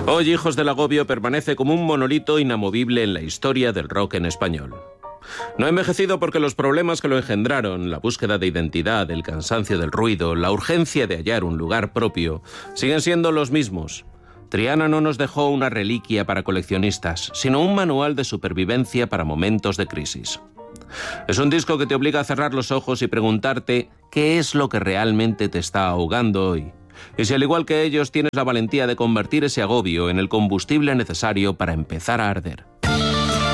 Hoy Hijos del Agobio permanece como un monolito inamovible en la historia del rock en español. No ha envejecido porque los problemas que lo engendraron, la búsqueda de identidad, el cansancio del ruido, la urgencia de hallar un lugar propio, siguen siendo los mismos. Triana no nos dejó una reliquia para coleccionistas, sino un manual de supervivencia para momentos de crisis. Es un disco que te obliga a cerrar los ojos y preguntarte qué es lo que realmente te está ahogando hoy. Y si al igual que ellos tienes la valentía de convertir ese agobio en el combustible necesario para empezar a arder.